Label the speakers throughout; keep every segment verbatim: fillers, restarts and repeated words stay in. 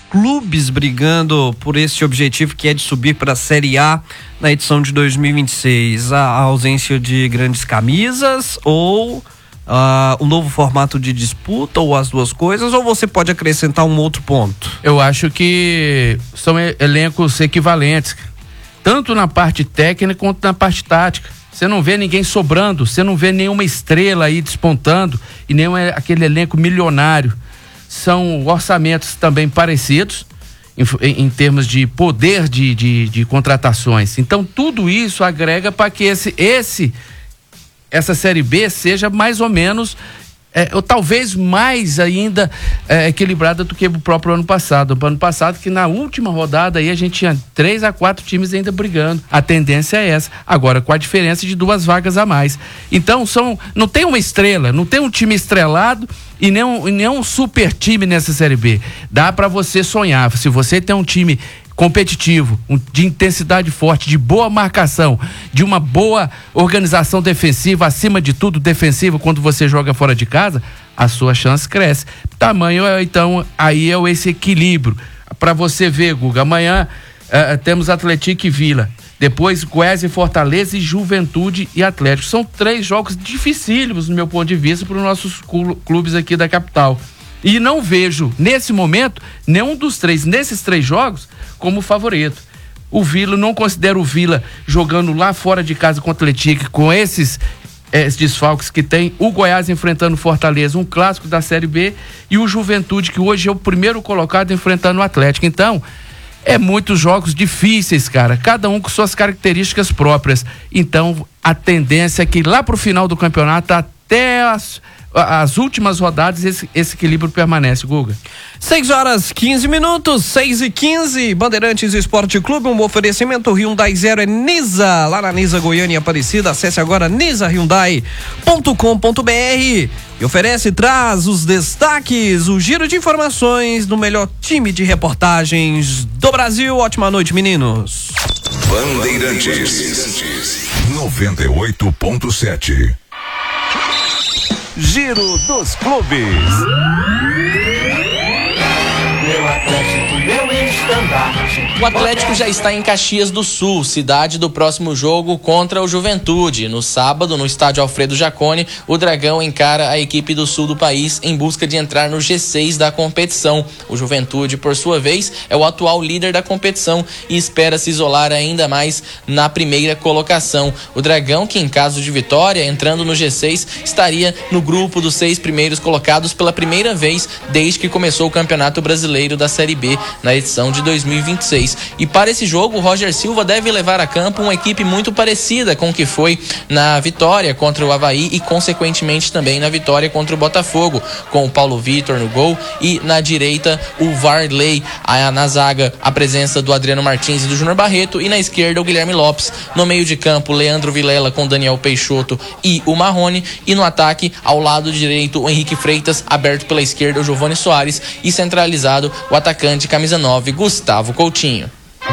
Speaker 1: clubes brigando por esse objetivo que é de subir para a Série A na edição de dois mil e vinte e seis? A ausência de grandes camisas ou Uh, um novo formato de disputa, ou as duas coisas, ou você pode acrescentar um outro ponto?
Speaker 2: Eu acho que são elencos equivalentes, tanto na parte técnica quanto na parte tática. Você não vê ninguém sobrando, você não vê nenhuma estrela aí despontando e nem aquele elenco milionário. São orçamentos também parecidos em, em, em termos de poder de, de, de contratações. Então tudo isso agrega para que esse, esse essa Série B seja mais ou menos, é, ou talvez mais ainda é, equilibrada do que o próprio ano passado. O ano passado, que na última rodada aí a gente tinha três a quatro times ainda brigando. A tendência é essa. Agora, com a diferença de duas vagas a mais. Então, são, não tem uma estrela, não tem um time estrelado e nem um, e nem um super time nessa Série B. Dá para você sonhar. Se você tem um time competitivo, um, de intensidade forte, de boa marcação, de uma boa organização defensiva, acima de tudo defensiva, quando você joga fora de casa, a sua chance cresce. Tamanho, então, aí é esse equilíbrio. Para você ver, Guga, amanhã uh, temos Atlético e Vila, depois Goiás e Fortaleza e Juventude e Atlético. São três jogos dificílimos, no meu ponto de vista, para os nossos clubes aqui da capital. E não vejo, nesse momento, nenhum dos três, nesses três jogos, como favorito. O Vila, não considero o Vila jogando lá fora de casa com o Atlético, com esses, esses desfalques que tem. O Goiás enfrentando o Fortaleza, um clássico da Série B, e o Juventude, que hoje é o primeiro colocado, enfrentando o Atlético. Então, é muitos jogos difíceis, cara, cada um com suas características próprias. Então, a tendência é que lá pro final do campeonato, até as... as últimas rodadas, esse, esse equilíbrio permanece, Guga.
Speaker 1: seis horas, quinze minutos, seis e quinze, Bandeirantes Esporte Clube, um oferecimento Hyundai Zero é Nisa, lá na Nisa Goiânia e Aparecida. Acesse agora nisa hyundai ponto com ponto br e oferece e traz os destaques, o giro de informações do melhor time de reportagens do Brasil. Ótima noite, meninos.
Speaker 3: Bandeirantes noventa e oito ponto sete. Giro dos clubes.
Speaker 4: Meu Atlético, meu estandarte.
Speaker 5: O Atlético já está em Caxias do Sul, cidade do próximo jogo contra o Juventude. No sábado, no estádio Alfredo Jaconi, o Dragão encara a equipe do sul do país em busca de entrar no G seis da competição. O Juventude, por sua vez, é o atual líder da competição e espera se isolar ainda mais na primeira colocação. O Dragão, que em caso de vitória, entrando no G seis, estaria no grupo dos seis primeiros colocados pela primeira vez desde que começou o Campeonato Brasileiro da Série B na edição de dois mil e vinte e seis. E para esse jogo, o Roger Silva deve levar a campo uma equipe muito parecida com o que foi na vitória contra o Avaí e, consequentemente, também na vitória contra o Botafogo, com o Paulo Vitor no gol e na direita o Varley, a, na zaga a presença do Adriano Martins e do Júnior Barreto, e na esquerda o Guilherme Lopes. No meio de campo, Leandro Vilela com Daniel Peixoto e o Marrone, e no ataque, ao lado direito, o Henrique Freitas, aberto pela esquerda o Giovani Soares e centralizado o atacante camisa nove, Gustavo Coutinho.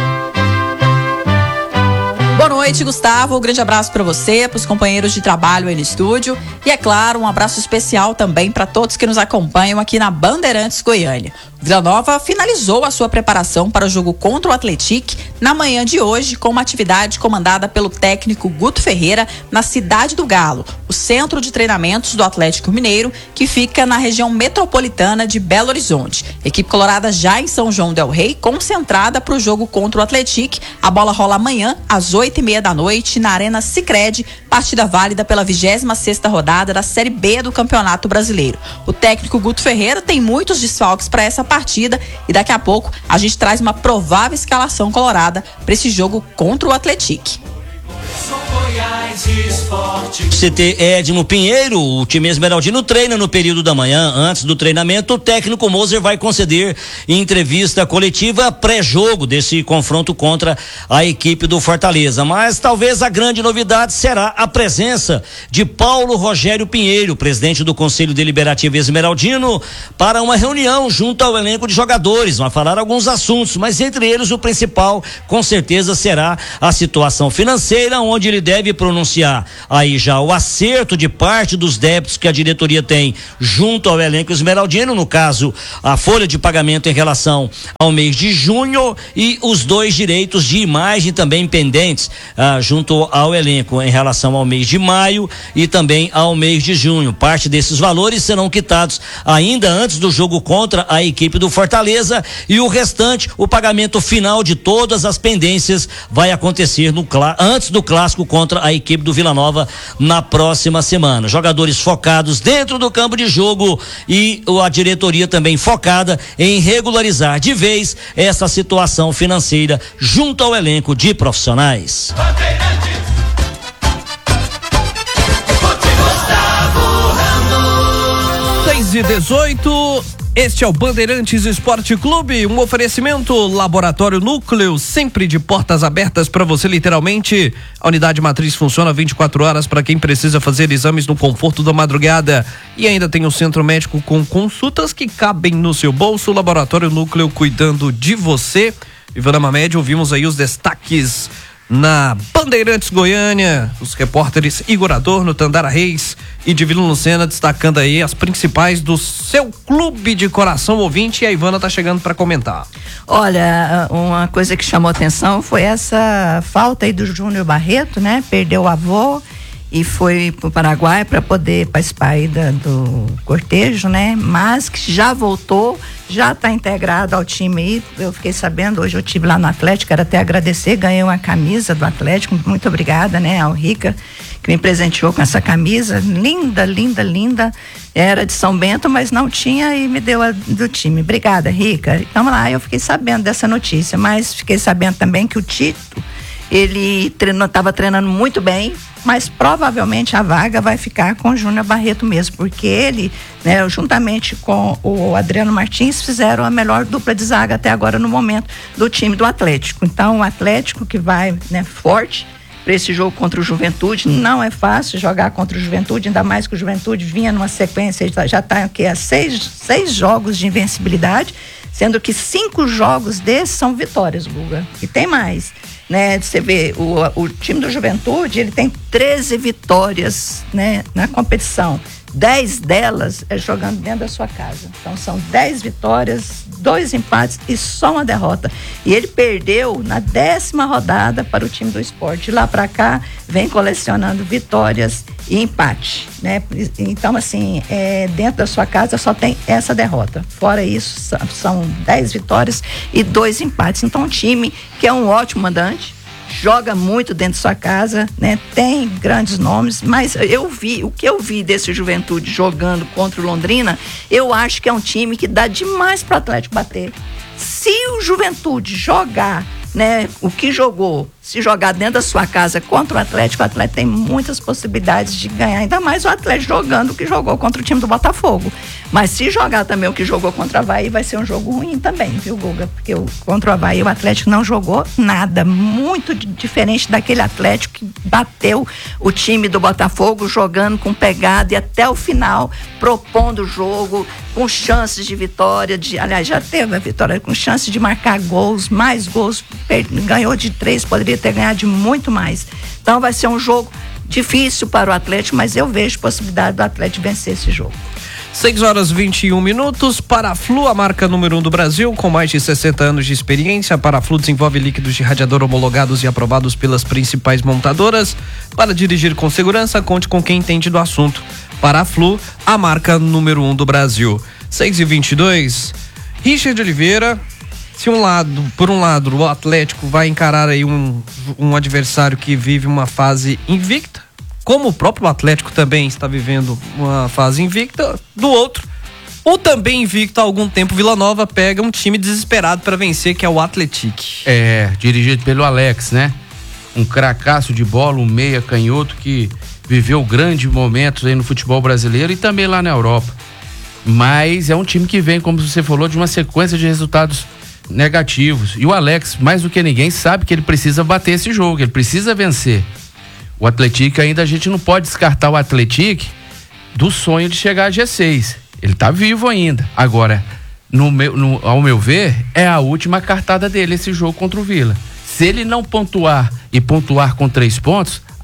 Speaker 6: Boa noite, Gustavo. Um grande abraço para você, para os companheiros de trabalho aí no estúdio. E, é claro, um abraço especial também para todos que nos acompanham aqui na Bandeirantes Goiânia. O Vila Nova finalizou a sua preparação para o jogo contra o Atlético na manhã de hoje, com uma atividade comandada pelo técnico Guto Ferreira na Cidade do Galo, o centro de treinamentos do Atlético Mineiro, que fica na região metropolitana de Belo Horizonte. Equipe colorada já em São João del Rei, concentrada para o jogo contra o Atlético. A bola rola amanhã, às oito e meia da noite, na Arena Sicredi, partida válida pela vigésima sexta rodada da Série B do Campeonato Brasileiro. O técnico Guto Ferreira tem muitos desfalques para essa partida e daqui a pouco a gente traz uma provável escalação colorada para esse jogo contra o Atlético.
Speaker 7: C T Edmo Pinheiro, o time esmeraldino treina no período da manhã. Antes do treinamento, o técnico Moser vai conceder entrevista coletiva pré-jogo desse confronto contra a equipe do Fortaleza. Mas talvez a grande novidade será a presença de Paulo Rogério Pinheiro, presidente do Conselho Deliberativo Esmeraldino, para uma reunião junto ao elenco de jogadores. Vai falar alguns assuntos, mas entre eles o principal, com certeza, será a situação financeira, onde ele deve pronunciar anunciar aí já o acerto de parte dos débitos que a diretoria tem junto ao elenco esmeraldino, no caso, a folha de pagamento em relação ao mês de junho e os dois direitos de imagem também pendentes ah, junto ao elenco em relação ao mês de maio e também ao mês de junho. Parte desses valores serão quitados ainda antes do jogo contra a equipe do Fortaleza e o restante, o pagamento final de todas as pendências vai acontecer no, antes do clássico contra a equipe do Vila Nova na próxima semana. Jogadores focados dentro do campo de jogo e a diretoria também focada em regularizar de vez essa situação financeira junto ao elenco de profissionais.
Speaker 1: seis e dezoito, este é o Bandeirantes Esporte Clube, um oferecimento Laboratório Núcleo, sempre de portas abertas para você, literalmente. A unidade matriz funciona vinte e quatro horas para quem precisa fazer exames no conforto da madrugada. E ainda tem o centro médico com consultas que cabem no seu bolso. Laboratório Núcleo cuidando de você. Ivanama Médio, ouvimos aí os destaques na Bandeirantes Goiânia, os repórteres Igor Adorno, Tandara Reis e Divino Lucena destacando aí as principais do seu clube de coração ouvinte, e a Ivana tá chegando para comentar.
Speaker 8: Olha, uma coisa que chamou atenção foi essa falta aí do Júnior Barreto, né? Perdeu o avô e foi pro Paraguai para poder participar aí da, do cortejo, né? Mas que já voltou, já está integrado ao time aí. Eu fiquei sabendo, hoje eu estive lá no Atlético, quero até agradecer, ganhei uma camisa do Atlético, muito obrigada, né, ao Rica, que me presenteou com essa camisa, linda, linda, linda, era de São Bento, mas não tinha e me deu a do time. Obrigada, Rica. Então lá, eu fiquei sabendo dessa notícia, mas fiquei sabendo também que o Tito, ele treinou, estava treinando muito bem, mas provavelmente a vaga vai ficar com o Júnior Barreto mesmo, porque ele, né, juntamente com o Adriano Martins, fizeram a melhor dupla de zaga até agora no momento do time do Atlético. Então o Atlético que vai, né, forte para esse jogo contra o Juventude. Não é fácil jogar contra o Juventude, ainda mais que o Juventude vinha numa sequência, já está aqui a seis, seis jogos de invencibilidade, sendo que cinco jogos desses são vitórias, Guga, e tem mais, né? Você vê, o, o time do Juventude, ele tem treze vitórias, né, na competição, dez delas é jogando dentro da sua casa. Então são dez vitórias, dois empates e só uma derrota. E ele perdeu na décima rodada para o time do Sport. De lá para cá, vem colecionando vitórias e empate, né? Então, assim, é, dentro da sua casa só tem essa derrota. Fora isso, são dez vitórias e dois empates. Então, um time que é um ótimo mandante, joga muito dentro de sua casa, né? Tem grandes nomes, mas eu vi, o que eu vi desse Juventude jogando contra o Londrina, eu acho que é um time que dá demais para o Atlético bater. Se o Juventude jogar, né, o que jogou, se jogar dentro da sua casa contra o Atlético, o Atlético tem muitas possibilidades de ganhar, ainda mais o Atlético jogando o que jogou contra o time do Botafogo. Mas se jogar também o que jogou contra o Avaí, vai ser um jogo ruim também, viu, Guga? Porque o, contra o Avaí o Atlético não jogou nada, muito d- diferente daquele Atlético que bateu o time do Botafogo, jogando com pegada e até o final, propondo o jogo, com chances de vitória, de, aliás, já teve a vitória, com chances de marcar gols, mais gols, per, ganhou de três, poderia ter ganhado de muito mais. Então vai ser um jogo difícil para o Atlético, mas eu vejo possibilidade do Atlético vencer esse jogo.
Speaker 1: seis horas e vinte e um minutos. Paraflu, a marca número um do Brasil, com mais de sessenta anos de experiência. A Paraflu desenvolve líquidos de radiador homologados e aprovados pelas principais montadoras. Para dirigir com segurança, conte com quem entende do assunto. Paraflu, a marca número um do Brasil. seis e vinte e dois. Richard Oliveira. Se um lado, por um lado, o Atlético vai encarar aí um, um adversário que vive uma fase invicta, como o próprio Atlético também está vivendo uma fase invicta, do outro, o também invicto há algum tempo, Vila Nova pega um time desesperado para vencer, que é o Atlético.
Speaker 2: É, dirigido pelo Alex, né? Um cracaço de bola, um meia canhoto que viveu grandes momentos aí no futebol brasileiro e também lá na Europa. Mas é um time que vem, como você falou, de uma sequência de resultados negativos. E o Alex, mais do que ninguém, sabe que ele precisa bater esse jogo, ele precisa vencer. O Atlético ainda, a gente não pode descartar o Atlético do sonho de chegar a G seis. Ele tá vivo ainda. Agora, no meu, no, ao meu ver, é a última cartada dele esse jogo contra o Vila. Se ele não pontuar e pontuar com três pontos,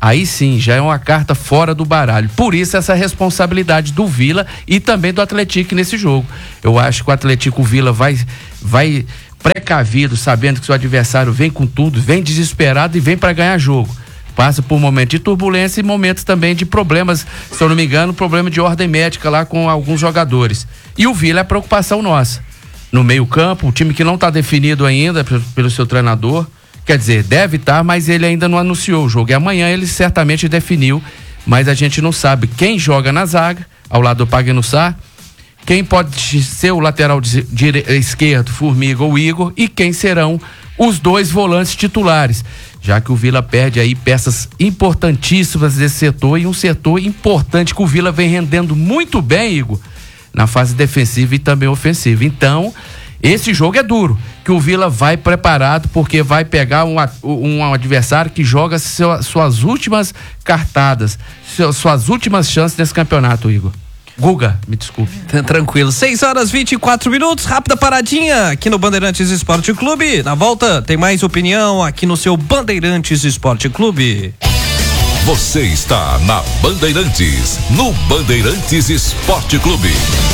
Speaker 2: aí sim, já é uma carta fora do baralho. Por isso essa responsabilidade do Vila e também do Atlético nesse jogo. Eu acho que o Atlético Vila vai, vai precavido, sabendo que seu adversário vem com tudo, vem desesperado e vem para ganhar jogo. Passa por um momento de turbulência e momentos também de problemas, se eu não me engano, problema de ordem médica lá com alguns jogadores. E o Vila é a preocupação nossa. No meio campo, o time que não está definido ainda pelo seu treinador, quer dizer, deve estar, tá, mas ele ainda não anunciou o jogo. E amanhã ele certamente definiu, mas a gente não sabe quem joga na zaga, ao lado do Pagnussá, quem pode ser o lateral de, de esquerdo, Formiga ou Igor, e quem serão os dois volantes titulares, já que o Vila perde aí peças importantíssimas desse setor e um setor importante que o Vila vem rendendo muito bem, Igor, na fase defensiva e também ofensiva. Então, esse jogo é duro, que o Vila vai preparado porque vai pegar um, um adversário que joga seu, suas últimas cartadas, suas últimas chances nesse campeonato, Igor. Guga, me desculpe.
Speaker 1: Tranquilo. seis horas e vinte e quatro minutos, rápida paradinha aqui no Bandeirantes Esporte Clube. Na volta tem mais opinião aqui no seu Bandeirantes Esporte Clube.
Speaker 3: Você está na Bandeirantes, no Bandeirantes Esporte Clube.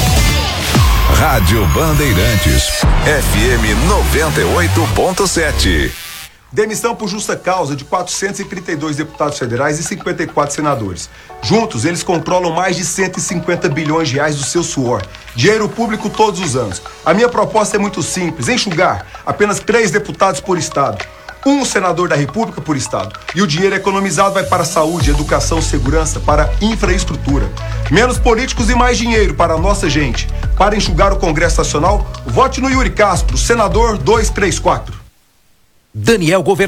Speaker 3: Rádio Bandeirantes, F M noventa e oito ponto sete.
Speaker 9: Demissão por justa causa de quatrocentos e trinta e dois deputados federais e cinquenta e quatro senadores. Juntos, eles controlam mais de cento e cinquenta bilhões de reais do seu suor. Dinheiro público todos os anos. A minha proposta é muito simples, enxugar apenas três deputados por estado. Um senador da República por estado. E o dinheiro economizado vai para saúde, educação, segurança, para infraestrutura. Menos políticos e mais dinheiro para a nossa gente. Para enxugar o Congresso Nacional, vote no Yuri Castro, senador duzentos e trinta e quatro.
Speaker 10: Daniel Governador.